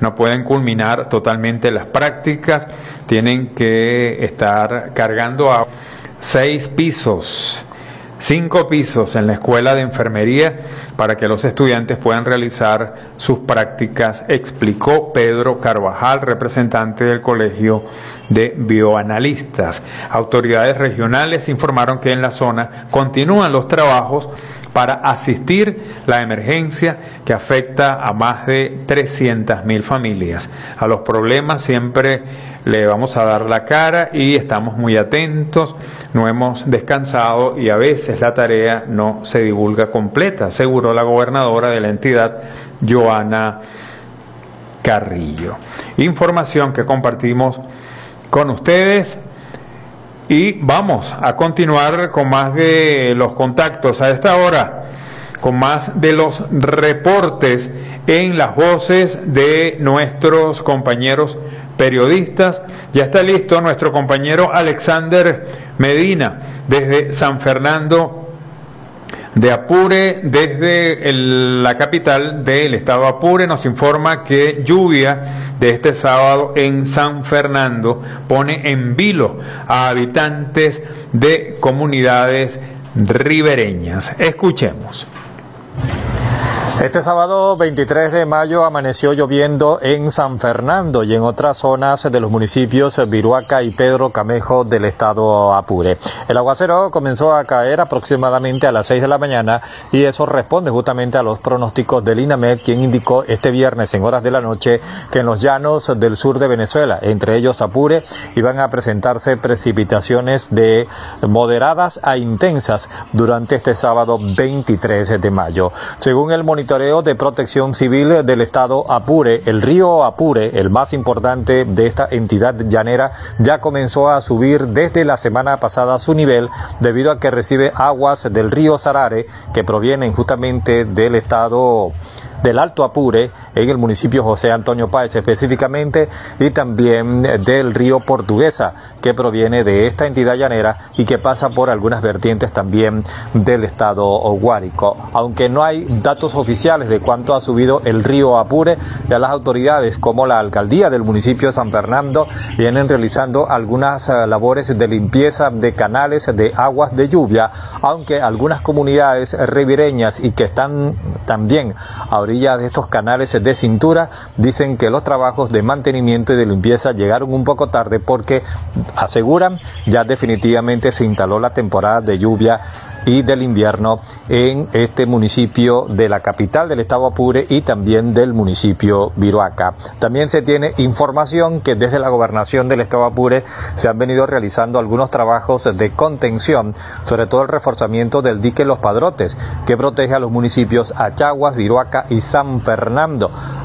no pueden culminar totalmente las prácticas, tienen que estar cargando a 6 pisos. 5 pisos en la escuela de enfermería para que los estudiantes puedan realizar sus prácticas, explicó Pedro Carvajal, representante del Colegio de Bioanalistas. Autoridades regionales informaron que en la zona continúan los trabajos para asistir la emergencia que afecta a más de 300.000 familias. A los problemas siempre le vamos a dar la cara y estamos muy atentos, no hemos descansado y a veces la tarea no se divulga completa, aseguró la gobernadora de la entidad, Joana Carrillo. Información que compartimos con ustedes. Y vamos a continuar con más de los contactos a esta hora, con más de los reportes en las voces de nuestros compañeros periodistas. Ya está listo nuestro compañero Alexander Medina desde San Fernando de Apure, desde la capital del estado Apure. Nos informa que lluvia de este sábado en San Fernando pone en vilo a habitantes de comunidades ribereñas. Escuchemos. Este sábado 23 de mayo amaneció lloviendo en San Fernando y en otras zonas de los municipios Viruaca y Pedro Camejo del estado Apure. El aguacero comenzó a caer aproximadamente a las 6 de la mañana y eso responde justamente a los pronósticos del INAMED, quien indicó este viernes en horas de la noche que en los llanos del sur de Venezuela, entre ellos Apure, iban a presentarse precipitaciones de moderadas a intensas durante este sábado 23 de mayo. Según el monitoreo de Protección Civil del estado Apure, el río Apure, el más importante de esta entidad llanera, ya comenzó a subir desde la semana pasada su nivel debido a que recibe aguas del río Sarare que provienen justamente del estado del Alto Apure, en el municipio José Antonio Páez específicamente, y también del río Portuguesa, que proviene de esta entidad llanera y que pasa por algunas vertientes también del estado Guárico. Aunque no hay datos oficiales de cuánto ha subido el río Apure, ya las autoridades como la alcaldía del municipio de San Fernando vienen realizando algunas labores de limpieza de canales de aguas de lluvia, aunque algunas comunidades ribereñas y que están también a orillas de estos canales de cintura dicen que los trabajos de mantenimiento y de limpieza llegaron un poco tarde porque aseguran ya definitivamente se instaló la temporada de lluvia y del invierno en este municipio de la capital del estado Apure y también del municipio Viruaca. También se tiene información que desde la gobernación del estado Apure se han venido realizando algunos trabajos de contención, sobre todo el reforzamiento del dique Los Padrotes, que protege a los municipios Achaguas, Viruaca y San Fernando.